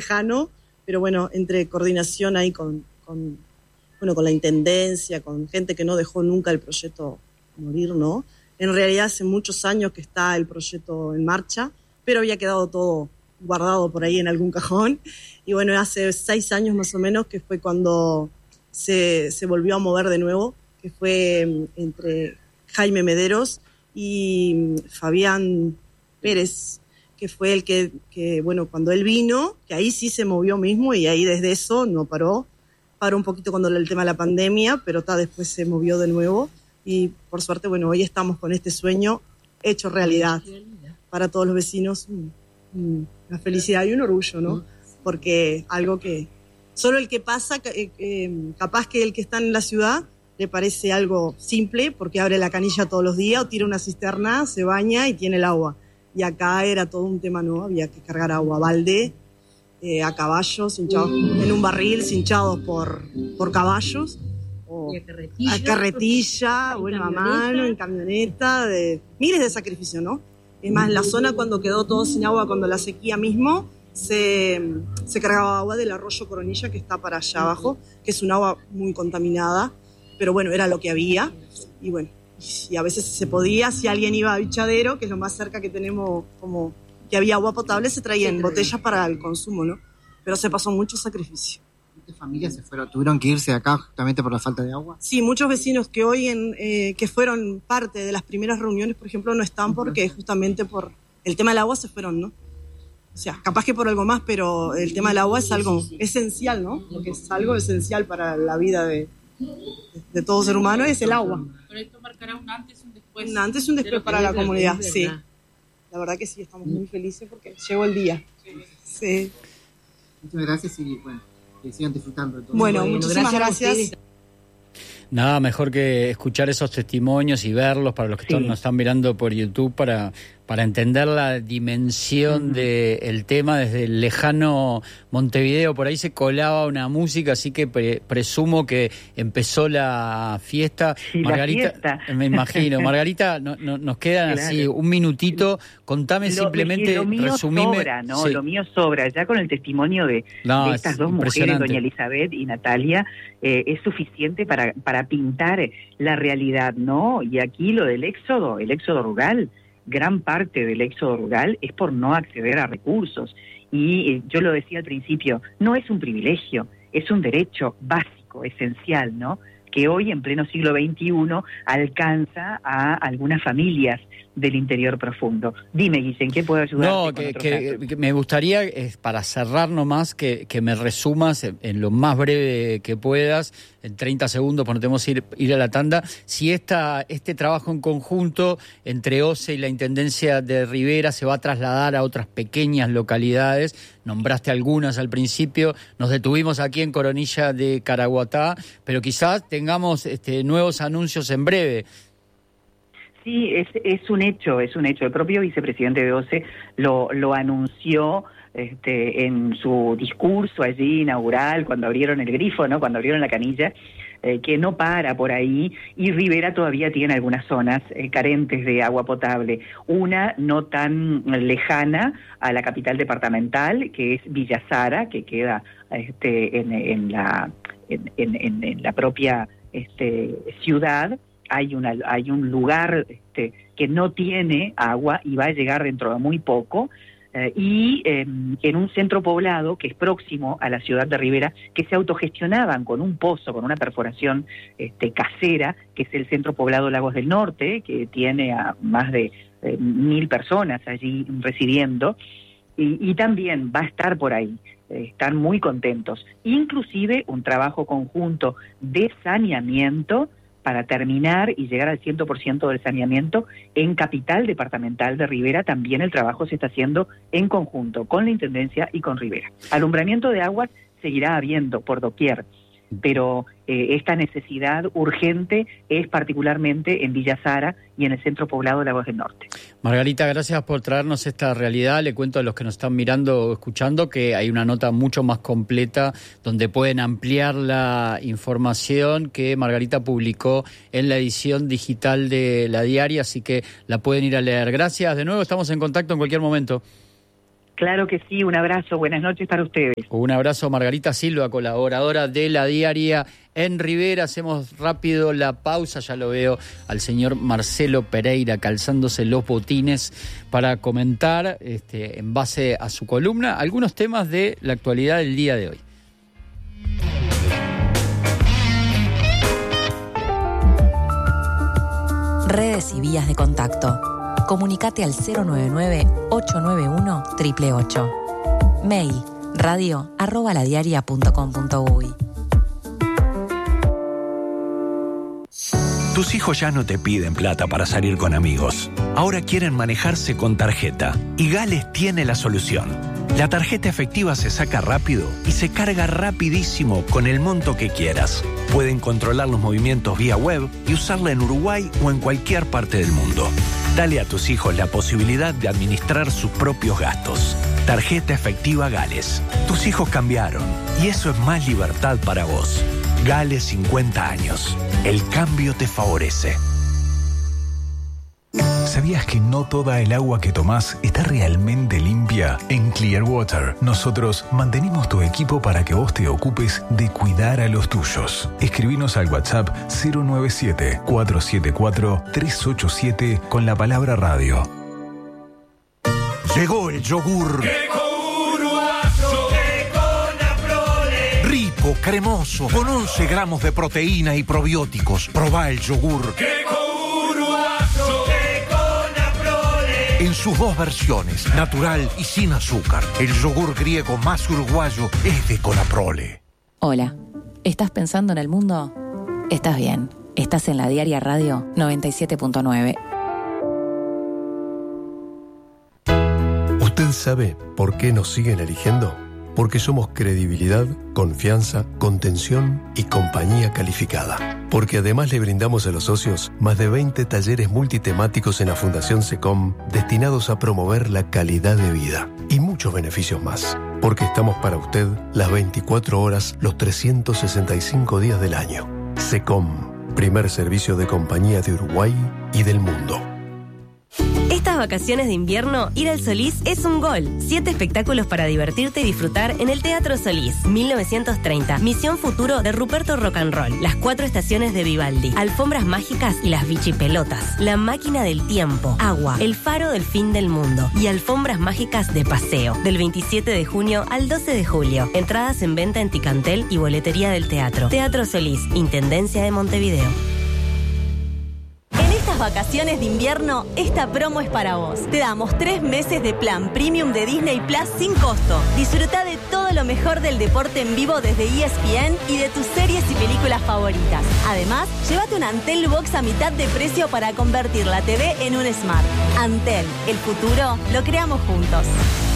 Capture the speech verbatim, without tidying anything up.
lejano, pero bueno, entre coordinación ahí con, con, bueno, con la intendencia, con gente que no dejó nunca el proyecto morir, ¿no? En realidad hace muchos años que está el proyecto en marcha, pero había quedado todo guardado por ahí en algún cajón. Y bueno, hace seis años más o menos que fue cuando se, se volvió a mover de nuevo, que fue entre Jaime Mederos y Fabián Pérez, que fue el que, que, bueno, cuando él vino, que ahí sí se movió mismo y ahí desde eso no paró. Paró un poquito cuando el tema de la pandemia, pero ta, después se movió de nuevo. Y por suerte, bueno, hoy estamos con este sueño hecho realidad para todos los vecinos. Una felicidad y un orgullo, ¿no? Porque algo que solo el que pasa, eh, eh, capaz que el que está en la ciudad le parece algo simple, porque abre la canilla todos los días o tira una cisterna, se baña y tiene el agua. Y acá era todo un tema, ¿no? Había que cargar agua a balde, eh, a caballos, hinchados en un barril, hinchados por, por caballos. O y a carretilla. A carretilla, bueno, a mano, en camioneta, de miles de sacrificios, ¿no? Es más, la zona cuando quedó todo sin agua, cuando la sequía mismo, se, se cargaba agua del arroyo Coronilla que está para allá abajo, que es un agua muy contaminada, pero bueno, era lo que había. Y bueno, y a veces se podía, si alguien iba a Bichadero, que es lo más cerca que tenemos, como que había agua potable, se traían botellas para el consumo, ¿no? Pero se pasó mucho sacrificio. ¿Muchas familias se fueron, tuvieron que irse de acá justamente por la falta de agua? Sí, muchos vecinos que hoy, en, eh, que fueron parte de las primeras reuniones, por ejemplo, no están porque justamente por el tema del agua se fueron, ¿no? O sea, capaz que por algo más, pero el tema del agua es algo esencial, ¿no? Porque es algo esencial para la vida de, de todo ser humano, es el agua. Pero esto marcará un antes y un después. Un antes y un después para la comunidad, sí. La verdad que sí, estamos muy felices porque llegó el día. Sí. Muchas gracias y bueno, que sigan disfrutando. Todo. Bueno, bueno, muchísimas gracias. gracias. Nada mejor que escuchar esos testimonios y verlos para los que sí. están, nos están mirando por YouTube para, para entender la dimensión uh-huh. del tema desde el lejano Montevideo. Por ahí se colaba una música, así que pre, presumo que empezó la fiesta. Sí, Margarita, la fiesta. Me imagino. Margarita, no, no, nos quedan claro. así un minutito. Contame lo, simplemente, lo mío resumime. Sobra, ¿no? Sí. Lo mío sobra. Ya con el testimonio de, no, de estas dos mujeres, doña Elizabeth y Natalia, eh, es suficiente para, para pintar la realidad, ¿no? Y aquí lo del éxodo, el éxodo rural, gran parte del éxodo rural es por no acceder a recursos. Y eh, yo lo decía al principio, no es un privilegio, es un derecho básico, esencial, ¿no? Que hoy, en pleno siglo veintiuno, alcanza a algunas familias del interior profundo. Dime, Guille, ¿en qué puedo ayudar? No, que, que, que me gustaría, eh, para cerrar nomás, que, que me resumas en, en lo más breve que puedas, en treinta segundos, porque tenemos que ir, ir a la tanda, si esta, este trabajo en conjunto entre O C E y la Intendencia de Rivera se va a trasladar a otras pequeñas localidades. Nombraste algunas al principio, nos detuvimos aquí en Coronilla de Caraguatá, pero quizás tengamos este, nuevos anuncios en breve. Sí, es, es un hecho, es un hecho. El propio vicepresidente de O C E lo, lo anunció este, en su discurso allí inaugural, cuando abrieron el grifo, ¿no? Cuando abrieron la canilla, eh, que no para por ahí, y Rivera todavía tiene algunas zonas eh, carentes de agua potable. Una no tan lejana a la capital departamental, que es Villa Sara, que queda este, en, en, la, en, en, en la propia este, ciudad. Hay, una, hay un lugar este, que no tiene agua y va a llegar dentro de muy poco, eh, y eh, en un centro poblado que es próximo a la ciudad de Rivera, que se autogestionaban con un pozo, con una perforación este, casera, que es el centro poblado Lagos del Norte, que tiene a más de eh, mil personas allí residiendo, y, y también va a estar por ahí. Eh, están muy contentos. Inclusive un trabajo conjunto de saneamiento para terminar y llegar al cien por ciento del saneamiento en Capital Departamental de Rivera. También el trabajo se está haciendo en conjunto con la Intendencia y con Rivera. Alumbramiento de aguas seguirá habiendo por doquier, pero eh, esta necesidad urgente es particularmente en Villa Sara y en el centro poblado de Lagos del Norte. Margarita, gracias por traernos esta realidad. Le cuento a los que nos están mirando o escuchando que hay una nota mucho más completa donde pueden ampliar la información que Margarita publicó en la edición digital de La Diaria, así que la pueden ir a leer. Gracias de nuevo, estamos en contacto en cualquier momento. Claro que sí, un abrazo, buenas noches para ustedes. Un abrazo, Margarita Silva, colaboradora de La Diaria en Rivera. Hacemos rápido la pausa, ya lo veo al señor Marcelo Pereira calzándose los botines para comentar, este, en base a su columna, algunos temas de la actualidad del día de hoy. Redes y vías de contacto. Comunicate al cero nueve nueve, ocho nueve uno, ocho ocho ocho. Mail radio arroba ladiaria punto com punto uy. Tus hijos ya no te piden plata para salir con amigos. Ahora quieren manejarse con tarjeta. Y Gales tiene la solución. La tarjeta efectiva se saca rápido y se carga rapidísimo con el monto que quieras. Pueden controlar los movimientos vía web y usarla en Uruguay o en cualquier parte del mundo. Dale a tus hijos la posibilidad de administrar sus propios gastos. Tarjeta efectiva Gales. Tus hijos cambiaron y eso es más libertad para vos. Gales cincuenta años. El cambio te favorece. ¿Sabías que no toda el agua que tomás está realmente limpia? En Clearwater, nosotros mantenemos tu equipo para que vos te ocupes de cuidar a los tuyos. Escribinos al WhatsApp cero nueve siete, cuatro siete cuatro, tres ocho siete con la palabra radio. Llegó el yogur. Rico, cremoso, con once gramos de proteína y probióticos. Probá el yogur. En sus dos versiones, natural y sin azúcar. El yogur griego más uruguayo es de Conaprole. Hola, ¿estás pensando en el mundo? Estás bien, estás en La Diaria Radio noventa y siete punto nueve. ¿Usted sabe por qué nos siguen eligiendo? Porque somos credibilidad, confianza, contención y compañía calificada. Porque además le brindamos a los socios más de veinte talleres multitemáticos en la Fundación SECOM destinados a promover la calidad de vida y muchos beneficios más. Porque estamos para usted las veinticuatro horas, los trescientos sesenta y cinco días del año. SECOM, primer servicio de compañía de Uruguay y del mundo. Estas vacaciones de invierno, ir al Solís es un gol. Siete espectáculos para divertirte y disfrutar en el Teatro Solís. mil novecientos treinta. Misión Futuro de Ruperto Rock and Roll. Las cuatro estaciones de Vivaldi. Alfombras mágicas y las bichipelotas. La máquina del tiempo. Agua. El faro del fin del mundo. Y alfombras mágicas de paseo. Del veintisiete de junio al doce de julio. Entradas en venta en Ticantel y boletería del teatro. Teatro Solís. Intendencia de Montevideo. Vacaciones de invierno, esta promo es para vos. Te damos tres meses de plan premium de Disney Plus sin costo. Disfruta de todo lo mejor del deporte en vivo desde E S P N y de tus series y películas favoritas. Además, llévate un Antel Box a mitad de precio para convertir la T V en un Smart. Antel, el futuro lo creamos juntos.